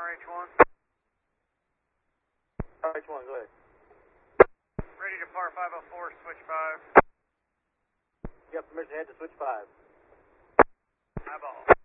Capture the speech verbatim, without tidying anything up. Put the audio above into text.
R H one. R H one, go ahead. Ready to par five oh four, switch five. You got permission to head to switch five. Eyeball.